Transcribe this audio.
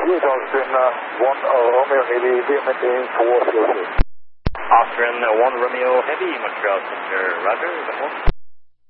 Yes, Austrian 1 Romeo Heavy, we are maintaining 406. Austrian 1 Romeo Heavy, Montreal Center, roger, 1.